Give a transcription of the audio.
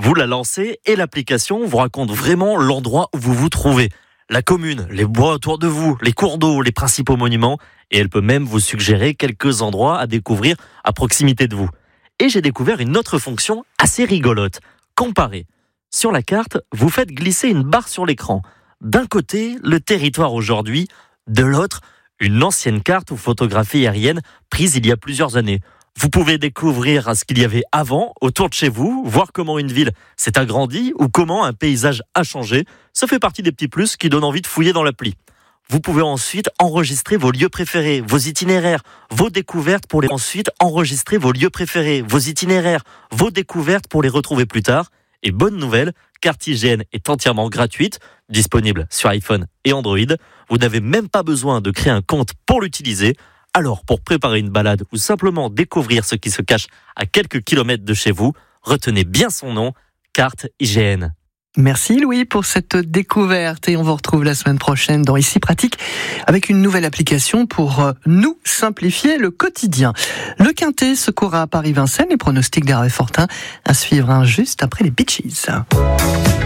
Vous la lancez et l'application vous raconte vraiment l'endroit où vous vous trouvez. La commune, les bois autour de vous, les cours d'eau, les principaux monuments. Et elle peut même vous suggérer quelques endroits à découvrir à proximité de vous. Et j'ai découvert une autre fonction assez rigolote. Comparer. Sur la carte, vous faites glisser une barre sur l'écran. D'un côté, le territoire aujourd'hui. De l'autre, une ancienne carte ou photographie aérienne prise il y a plusieurs années. Vous pouvez découvrir ce qu'il y avait avant, autour de chez vous, voir comment une ville s'est agrandie ou comment un paysage a changé. Ça fait partie des petits plus qui donnent envie de fouiller dans l'appli. Vous pouvez ensuite enregistrer vos lieux préférés, vos itinéraires, vos découvertes pour les retrouver plus tard. Et bonne nouvelle, carte IGN est entièrement gratuite, disponible sur iPhone et Android. Vous n'avez même pas besoin de créer un compte pour l'utiliser. Alors, pour préparer une balade ou simplement découvrir ce qui se cache à quelques kilomètres de chez vous, retenez bien son nom, carte IGN. Merci Louis pour cette découverte et on vous retrouve la semaine prochaine dans Ici Pratique avec une nouvelle application pour nous simplifier le quotidien. Le Quintet se courra à Paris-Vincennes, les pronostics d'Hervé Fortin à suivre juste après les Beaches.